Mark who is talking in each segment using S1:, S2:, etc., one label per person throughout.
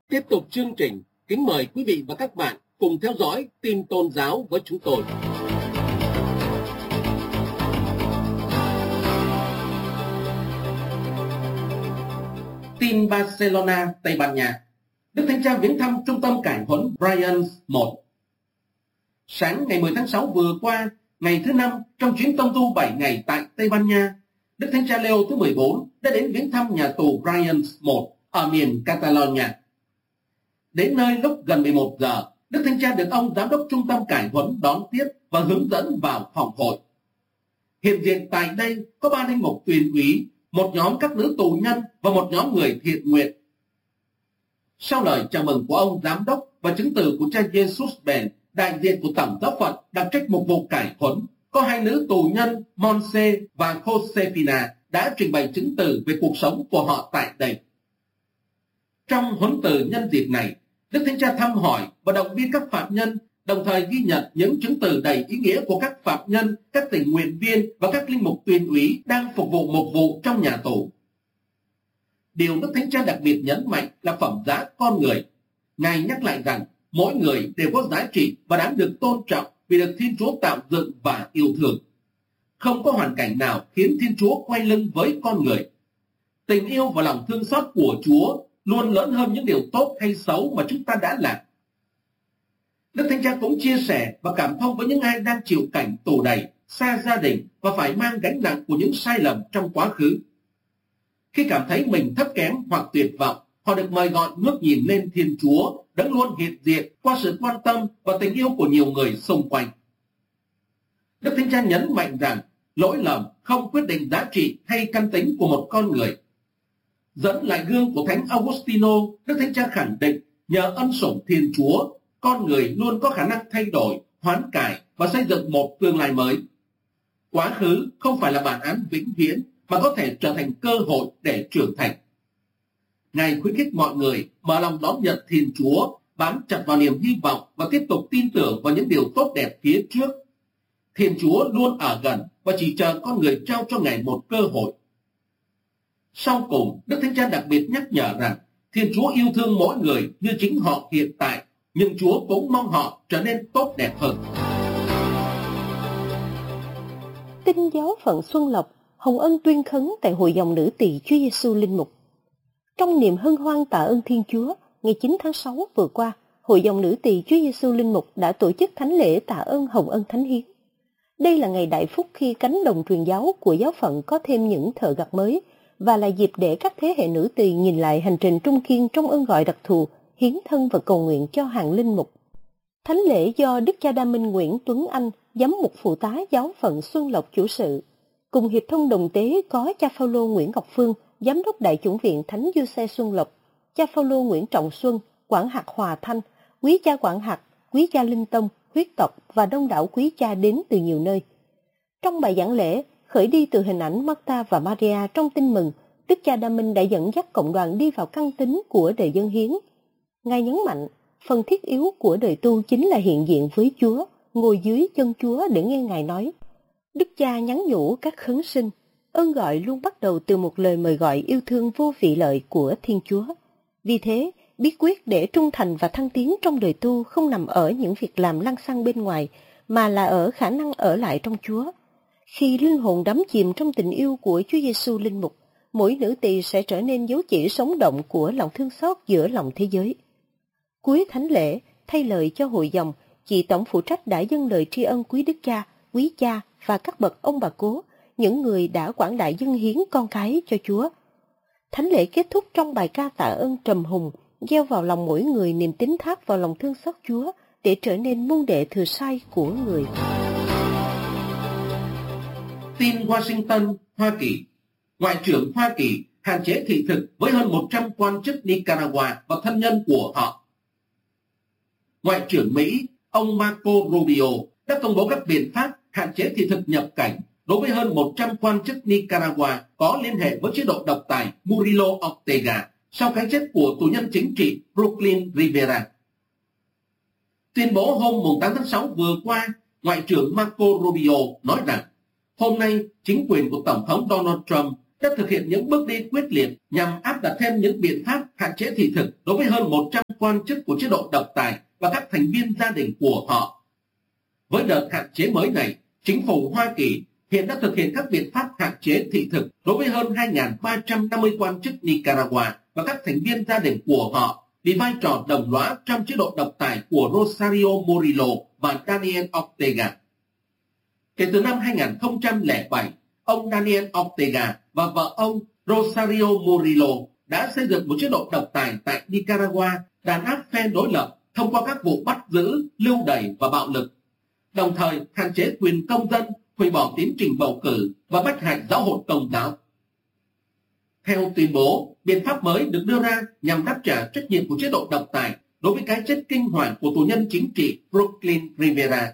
S1: Tiếp tục chương trình, kính mời quý vị và các bạn cùng theo dõi tin tôn giáo với chúng tôi. Tin Barcelona, Tây Ban Nha. Đức Thánh Cha viếng thăm trung tâm cải huấn Brian 1. Sáng ngày 10 tháng 6 vừa qua, ngày thứ 5 trong chuyến tông tu 7 ngày tại Tây Ban Nha, Đức Thánh Cha Leo thứ 14 đã đến viếng thăm nhà tù Brian 1 ở miền Catalonia. Đến nơi lúc gần 11 giờ, Đức Thánh Cha được ông giám đốc trung tâm cải huấn đón tiếp và hướng dẫn vào phòng hội. Hiện diện tại đây có 3 linh mục tuyền úy, một nhóm các nữ tù nhân và một nhóm người thiện nguyện. Sau lời chào mừng của ông giám đốc và chứng từ của cha Jesus Ben, đại diện của Tổng giáo phận đặc trách mục vụ cải huấn, có 2 nữ tù nhân Monse và Josefina đã trình bày chứng từ về cuộc sống của họ tại đây. Trong huấn từ nhân dịp này, Đức Thánh Cha thăm hỏi và động viên các phạm nhân, đồng thời ghi nhận những chứng từ đầy ý nghĩa của các phạm nhân, các tình nguyện viên và các linh mục tuyền úy đang phục vụ mục vụ trong nhà tù. Điều Đức Thánh Cha đặc biệt nhấn mạnh là phẩm giá con người. Ngài nhắc lại rằng mỗi người đều có giá trị và đáng được tôn trọng vì được Thiên Chúa tạo dựng và yêu thương. Không có hoàn cảnh nào khiến Thiên Chúa quay lưng với con người. Tình yêu và lòng thương xót của Chúa luôn lớn hơn những điều tốt hay xấu mà chúng ta đã làm. Đức Thánh Cha cũng chia sẻ và cảm thông với những ai đang chịu cảnh tù đầy, xa gia đình và phải mang gánh nặng của những sai lầm trong quá khứ. Khi cảm thấy mình thấp kém hoặc tuyệt vọng, họ được mời gọi ngước nhìn lên Thiên Chúa, đấng luôn hiện diện qua sự quan tâm và tình yêu của nhiều người xung quanh. Đức Thánh Cha nhấn mạnh rằng lỗi lầm không quyết định giá trị hay căn tính của một con người. Dẫn lại gương của Thánh Augustino, Đức Thánh Cha khẳng định nhờ ân sủng Thiên Chúa, con người luôn có khả năng thay đổi, hoán cải và xây dựng một tương lai mới. Quá khứ không phải là bản án vĩnh viễn mà có thể trở thành cơ hội để trưởng thành. Ngài khuyến khích mọi người mở lòng đón nhận Thiên Chúa, bám chặt vào niềm hy vọng và tiếp tục tin tưởng vào những điều tốt đẹp phía trước. Thiên Chúa luôn ở gần và chỉ chờ con người trao cho Ngài một cơ hội. Sau cùng, Đức Thánh Cha đặc biệt nhắc nhở rằng Thiên Chúa yêu thương mỗi người như chính họ hiện tại, nhưng Chúa cũng mong họ trở nên tốt đẹp hơn.
S2: Tin giáo phận Xuân Lộc, Hồng Ân tuyên khấn tại Hội dòng nữ tỳ Chúa Giêsu Linh Mục. Trong niềm hân hoan tạ ơn Thiên Chúa, ngày 9 tháng 6 vừa qua, Hội dòng nữ tỳ Chúa Giêsu Linh Mục đã tổ chức thánh lễ tạ ơn Hồng Ân Thánh Hiến. Đây là ngày đại phúc khi cánh đồng truyền giáo của giáo phận có thêm những thợ gặt mới, và là dịp để các thế hệ nữ tỳ nhìn lại hành trình trung kiên trong ơn gọi đặc thù, hiến thân và cầu nguyện cho hàng linh mục. Thánh lễ do Đức cha Đa Minh Nguyễn Tuấn Anh, giám mục phụ tá giáo phận Xuân Lộc chủ sự, cùng hiệp thông đồng tế có cha Phaolô Nguyễn Ngọc Phương, giám đốc đại chủng viện Thánh Giuse Xuân Lộc, cha Phaolô Nguyễn Trọng Xuân, quản hạt Hòa Thanh, quý cha quản hạt, quý cha Linh Tông, huyết tộc và đông đảo quý cha đến từ nhiều nơi. Trong bài giảng lễ, khởi đi từ hình ảnh Martha và Maria trong tin mừng, Đức cha Đa Minh đã dẫn dắt cộng đoàn đi vào căn tính của đời dân hiến. Ngài nhấn mạnh, phần thiết yếu của đời tu chính là hiện diện với Chúa, ngồi dưới chân Chúa để nghe Ngài nói. Đức cha nhắn nhủ các khấn sinh, ơn gọi luôn bắt đầu từ một lời mời gọi yêu thương vô vị lợi của Thiên Chúa. Vì thế, bí quyết để trung thành và thăng tiến trong đời tu không nằm ở những việc làm lăng xăng bên ngoài, mà là ở khả năng ở lại trong Chúa. Khi linh hồn đắm chìm trong tình yêu của Chúa Giêsu Linh Mục, mỗi nữ tỳ sẽ trở nên dấu chỉ sống động của lòng thương xót giữa lòng thế giới. Cuối thánh lễ, thay lời cho hội dòng, chị tổng phụ trách đã dâng lời tri ân quý đức cha, quý cha và các bậc ông bà cố, những người đã quảng đại dâng hiến con cái cho Chúa. Thánh lễ kết thúc trong bài ca tạ ơn trầm hùng, gieo vào lòng mỗi người niềm tín thác vào lòng thương xót Chúa để trở nên môn đệ thừa sai của người.
S1: Tin Washington, Hoa Kỳ. Ngoại trưởng Hoa Kỳ hạn chế thị thực với hơn 100 quan chức Nicaragua và thân nhân của họ. Ngoại trưởng Mỹ, ông Marco Rubio, đã công bố các biện pháp hạn chế thị thực nhập cảnh đối với hơn 100 quan chức Nicaragua có liên hệ với chế độ độc tài Murilo Ortega sau cái chết của tù nhân chính trị Brooklyn Rivera. Tuyên bố hôm 8 tháng 6 vừa qua, Ngoại trưởng Marco Rubio nói rằng hôm nay chính quyền của Tổng thống Donald Trump đã thực hiện những bước đi quyết liệt nhằm áp đặt thêm những biện pháp hạn chế thị thực đối với hơn 100 quan chức của chế độ độc tài và các thành viên gia đình của họ. Với đợt hạn chế mới này, chính phủ Hoa Kỳ hiện đã thực hiện các biện pháp hạn chế thị thực đối với hơn 2.350 quan chức Nicaragua và các thành viên gia đình của họ vì vai trò đồng lõa trong chế độ độc tài của Rosario Murillo và Daniel Ortega. Kể từ năm 2007, ông Daniel Ortega và vợ ông Rosario Murillo đã xây dựng một chế độ độc tài tại Nicaragua đàn áp phe đối lập thông qua các vụ bắt giữ, lưu đày và bạo lực, đồng thời hạn chế quyền công dân, hủy bỏ tiến trình bầu cử và bách hại giáo hội Công giáo. Theo tuyên bố, biện pháp mới được đưa ra nhằm đáp trả trách nhiệm của chế độ độc tài đối với cái chết kinh hoàng của tù nhân chính trị Brooklyn Rivera.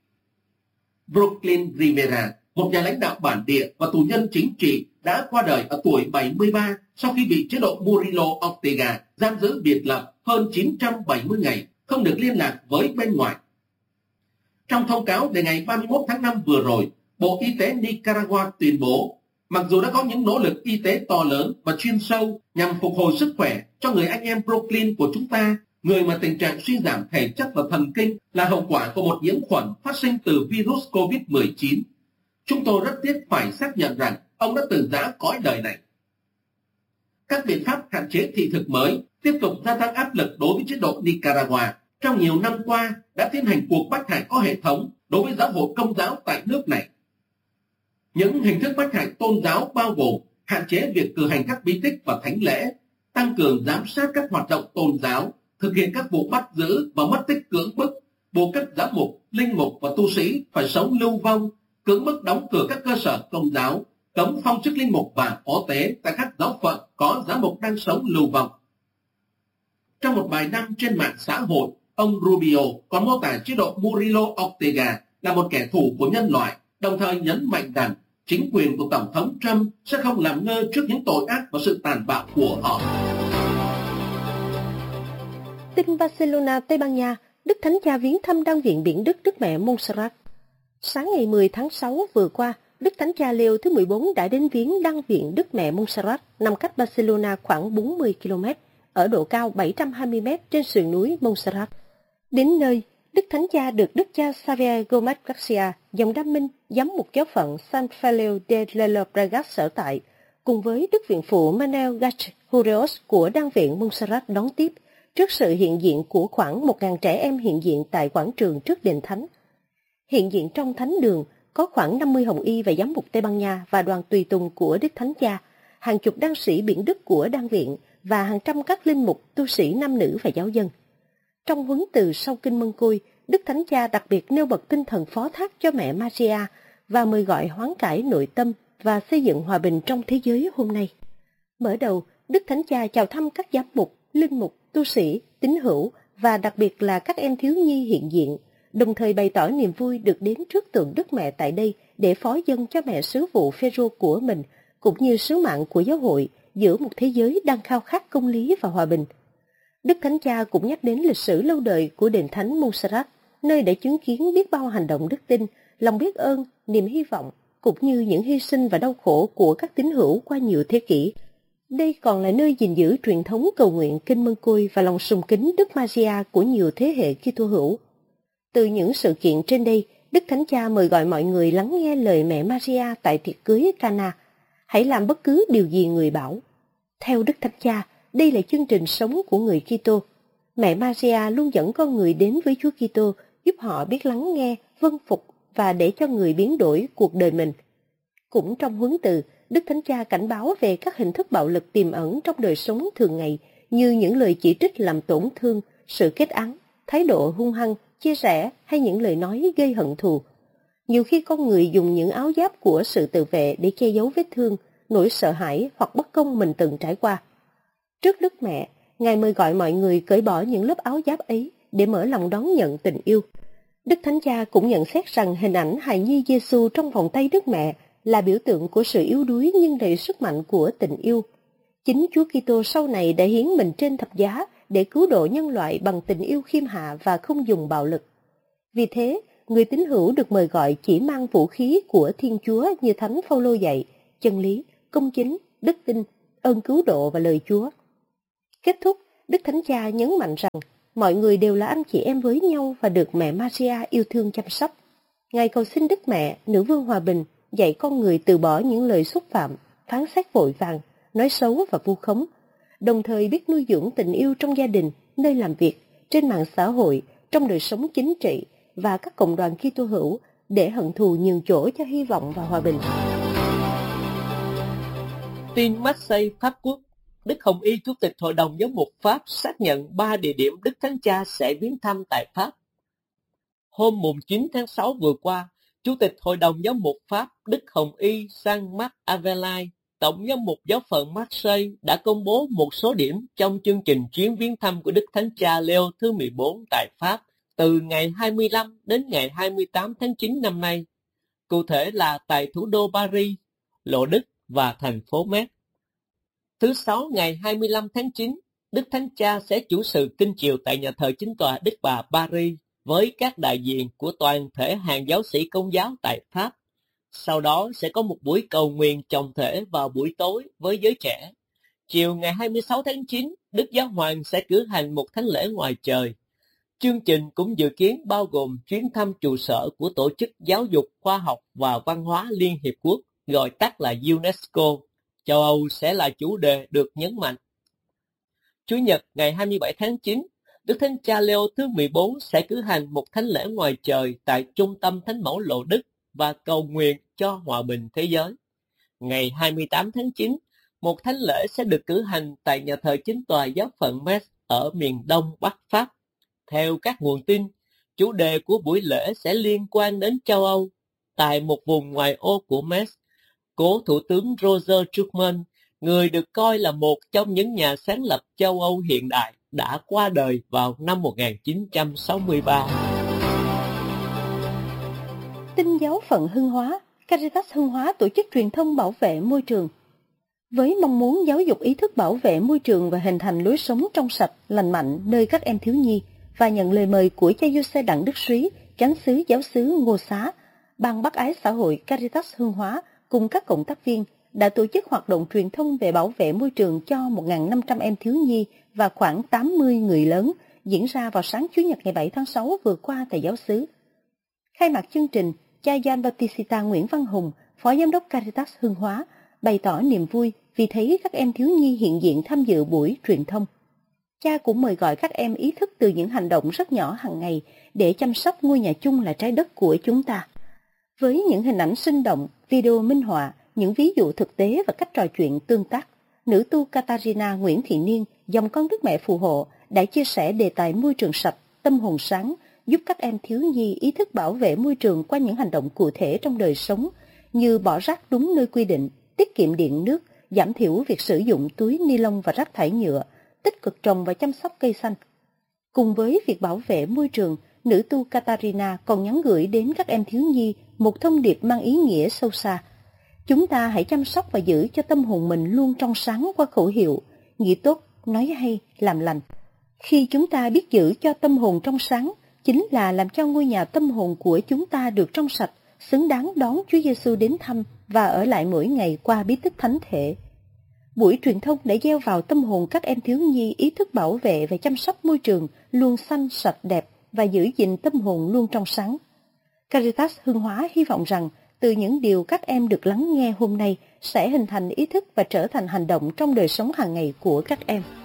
S1: Brooklyn Rivera, một nhà lãnh đạo bản địa và tù nhân chính trị, đã qua đời ở tuổi 73 sau khi bị chế độ Murillo Ortega giam giữ biệt lập hơn 970 ngày, không được liên lạc với bên ngoài. Trong thông cáo đề ngày 31 tháng 5 vừa rồi, Bộ Y tế Nicaragua tuyên bố, mặc dù đã có những nỗ lực y tế to lớn và chuyên sâu nhằm phục hồi sức khỏe cho người anh em Brooklyn của chúng ta, người mà tình trạng suy giảm thể chất và thần kinh là hậu quả của một nhiễm khuẩn phát sinh từ virus COVID-19, chúng tôi rất tiếc phải xác nhận rằng ông đã từ giã cõi đời này. Các biện pháp hạn chế thị thực mới tiếp tục gia tăng áp lực đối với chế độ Nicaragua. Trong nhiều năm qua đã tiến hành cuộc bách hại có hệ thống đối với giáo hội Công giáo tại nước này. Những hình thức bách hại tôn giáo bao gồm hạn chế việc cử hành các bí tích và thánh lễ, tăng cường giám sát các hoạt động tôn giáo, thực hiện các vụ bắt giữ và mất tích cưỡng bức, buộc các giám mục, linh mục và tu sĩ phải sống lưu vong, cưỡng bức đóng cửa các cơ sở Công giáo, cấm phong chức linh mục và phó tế tại các giáo phận có giám mục đang sống lưu vong. Trong một bài đăng trên mạng xã hội, ông Rubio còn mô tả chế độ Murillo Ortega là một kẻ thù của nhân loại, đồng thời nhấn mạnh rằng chính quyền của Tổng thống Trump sẽ không làm ngơ trước những tội ác và sự tàn bạo của họ.
S2: Tin Barcelona, Tây Ban Nha, Đức Thánh Cha viếng thăm Đan viện Biển Đức Đức Mẹ Montserrat. Sáng ngày 10 tháng 6 vừa qua, Đức Thánh Cha Leo thứ 14 đã đến viếng Đan viện Đức Mẹ Montserrat nằm cách Barcelona khoảng 40 km, ở độ cao 720 m trên sườn núi Montserrat. Đến nơi, Đức Thánh Cha được Đức cha Xavier Gomez Garcia, dòng Đam Minh, giám mục giáo phận San Feliu de Llobregat sở tại, cùng với Đức viện phụ Manuel Gach-Hurios của Đan viện Montserrat đón tiếp, trước sự hiện diện của khoảng 1.000 trẻ em hiện diện tại quảng trường trước đền thánh. Hiện diện trong thánh đường có khoảng 50 hồng y và giám mục Tây Ban Nha và đoàn tùy tùng của Đức Thánh Cha, hàng chục đan sĩ Biển Đức của Đan viện và hàng trăm các linh mục, tu sĩ nam nữ và giáo dân. Trong huấn từ sau kinh Mân Côi, Đức Thánh Cha đặc biệt nêu bật tinh thần phó thác cho mẹ Maria và mời gọi hoán cải nội tâm và xây dựng hòa bình trong thế giới hôm nay. Mở đầu, Đức Thánh Cha chào thăm các giám mục, linh mục, tu sĩ, tín hữu và đặc biệt là các em thiếu nhi hiện diện, đồng thời bày tỏ niềm vui được đến trước tượng Đức Mẹ tại đây để phó dâng cho mẹ sứ vụ Phêrô của mình, cũng như sứ mạng của giáo hội giữa một thế giới đang khao khát công lý và hòa bình. Đức Thánh Cha cũng nhắc đến lịch sử lâu đời của đền thánh Montserrat, nơi đã chứng kiến biết bao hành động đức tin, lòng biết ơn, niềm hy vọng, cũng như những hy sinh và đau khổ của các tín hữu qua nhiều thế kỷ. Đây còn là nơi gìn giữ truyền thống cầu nguyện kinh Mân Côi và lòng sùng kính Đức Maria của nhiều thế hệ Kitô hữu. Từ những sự kiện trên đây, Đức Thánh Cha mời gọi mọi người lắng nghe lời mẹ Maria tại tiệc cưới Cana. Hãy làm bất cứ điều gì người bảo. Theo Đức Thánh Cha, đây là chương trình sống của người Kitô. Mẹ Maria luôn dẫn con người đến với Chúa Kitô, giúp họ biết lắng nghe, vâng phục và để cho người biến đổi cuộc đời mình. Cũng trong huấn từ, Đức Thánh Cha cảnh báo về các hình thức bạo lực tiềm ẩn trong đời sống thường ngày, như những lời chỉ trích làm tổn thương, sự kết án, thái độ hung hăng, chia rẽ hay những lời nói gây hận thù. Nhiều khi con người dùng những áo giáp của sự tự vệ để che giấu vết thương, nỗi sợ hãi hoặc bất công mình từng trải qua. Trước Đức Mẹ, Ngài mời gọi mọi người cởi bỏ những lớp áo giáp ấy để mở lòng đón nhận tình yêu. Đức Thánh Cha cũng nhận xét rằng hình ảnh hài nhi Giêsu trong vòng tay Đức Mẹ là biểu tượng của sự yếu đuối nhưng đầy sức mạnh của tình yêu. Chính Chúa Kitô sau này đã hiến mình trên thập giá để cứu độ nhân loại bằng tình yêu khiêm hạ và không dùng bạo lực. Vì thế, người tín hữu được mời gọi chỉ mang vũ khí của Thiên Chúa như Thánh Phaolô dạy, chân lý, công chính, đức tin, ơn cứu độ và lời Chúa. Kết thúc, Đức Thánh Cha nhấn mạnh rằng mọi người đều là anh chị em với nhau và được mẹ Maria yêu thương chăm sóc. Ngài cầu xin Đức Mẹ, Nữ Vương Hòa Bình, dạy con người từ bỏ những lời xúc phạm, phán xét vội vàng, nói xấu và vu khống, đồng thời biết nuôi dưỡng tình yêu trong gia đình, nơi làm việc, trên mạng xã hội, trong đời sống chính trị và các cộng đoàn Kitô hữu để hận thù nhường chỗ cho hy vọng và hòa bình.
S3: Tin Marseille, Pháp Quốc. Đức Hồng Y, Chủ tịch Hội đồng Giám mục Pháp xác nhận 3 địa điểm Đức Thánh Cha sẽ viếng thăm tại Pháp. Hôm 9 tháng 6 vừa qua, Chủ tịch Hội đồng Giám mục Pháp Đức Hồng Y Jean-Marc Avelay, Tổng giám mục giáo phận Marseille đã công bố một số điểm trong chương trình chuyến viếng thăm của Đức Thánh Cha Leo thứ 14 tại Pháp từ ngày 25 đến ngày 28 tháng 9 năm nay, cụ thể là tại thủ đô Paris, Lộ Đức và thành phố Metz. Thứ Sáu ngày 25 tháng 9, Đức Thánh Cha sẽ chủ sự kinh chiều tại nhà thờ Chính tòa Đức Bà Paris với các đại diện của toàn thể hàng giáo sĩ Công giáo tại Pháp. Sau đó sẽ có một buổi cầu nguyện chồng thể vào buổi tối với giới trẻ. Chiều ngày 26 tháng 9, Đức Giáo Hoàng sẽ cử hành một thánh lễ ngoài trời. Chương trình cũng dự kiến bao gồm chuyến thăm trụ sở của Tổ chức Giáo dục, Khoa học và Văn hóa Liên Hiệp Quốc, gọi tắt là UNESCO. Châu Âu sẽ là chủ đề được nhấn mạnh. Chủ nhật ngày 27 tháng 9, Đức Thánh Cha Leo thứ 14 sẽ cử hành một thánh lễ ngoài trời tại Trung tâm Thánh mẫu Lộ Đức và cầu nguyện cho hòa bình thế giới. Ngày 28 tháng 9, một thánh lễ sẽ được cử hành tại nhà thờ Chính tòa giáo phận Metz ở miền đông Bắc Pháp. Theo các nguồn tin, chủ đề của buổi lễ sẽ liên quan đến châu Âu. Tại một vùng ngoài ô của Metz, cố Thủ tướng Roger Schuman, người được coi là một trong những nhà sáng lập châu Âu hiện đại, đã qua đời vào năm 1963.
S2: Tin giáo phận Hưng Hóa, Caritas Hưng Hóa tổ chức truyền thông bảo vệ môi trường. Với mong muốn giáo dục ý thức bảo vệ môi trường và hình thành lối sống trong sạch, lành mạnh nơi các em thiếu nhi, và nhận lời mời của cha Giuse Đặng Đức Súy, chánh xứ giáo xứ Ngô Xá, Ban Bác ái xã hội Caritas Hưng Hóa cùng các cộng tác viên đã tổ chức hoạt động truyền thông về bảo vệ môi trường cho 1.500 em thiếu nhi và khoảng 80 người lớn, diễn ra vào sáng Chủ nhật ngày 7 tháng 6 vừa qua tại giáo xứ. Khai mạc chương trình, cha Gian Bautista Nguyễn Văn Hùng, Phó Giám đốc Caritas Hưng Hóa, bày tỏ niềm vui vì thấy các em thiếu nhi hiện diện tham dự buổi truyền thông. Cha cũng mời gọi các em ý thức từ những hành động rất nhỏ hàng ngày để chăm sóc ngôi nhà chung là trái đất của chúng ta. Với những hình ảnh sinh động, video minh họa, những ví dụ thực tế và cách trò chuyện tương tác, nữ tu Katarina Nguyễn Thị Niên, dòng con Đức Mẹ phù hộ, đã chia sẻ đề tài môi trường sạch, tâm hồn sáng, giúp các em thiếu nhi ý thức bảo vệ môi trường qua những hành động cụ thể trong đời sống, như bỏ rác đúng nơi quy định, tiết kiệm điện nước, giảm thiểu việc sử dụng túi ni lông và rác thải nhựa, tích cực trồng và chăm sóc cây xanh. Cùng với việc bảo vệ môi trường, nữ tu Katarina còn nhắn gửi đến các em thiếu nhi một thông điệp mang ý nghĩa sâu xa. Chúng ta hãy chăm sóc và giữ cho tâm hồn mình luôn trong sáng qua khẩu hiệu, nghĩ tốt, nói hay, làm lành. Khi chúng ta biết giữ cho tâm hồn trong sáng, chính là làm cho ngôi nhà tâm hồn của chúng ta được trong sạch, xứng đáng đón Chúa Giêsu đến thăm và ở lại mỗi ngày qua bí tích thánh thể. Buổi truyền thông đã gieo vào tâm hồn các em thiếu nhi ý thức bảo vệ và chăm sóc môi trường luôn xanh, sạch, đẹp và giữ gìn tâm hồn luôn trong sáng. Caritas Hưng Hóa hy vọng rằng từ những điều các em được lắng nghe hôm nay sẽ hình thành ý thức và trở thành hành động trong đời sống hàng ngày của các em.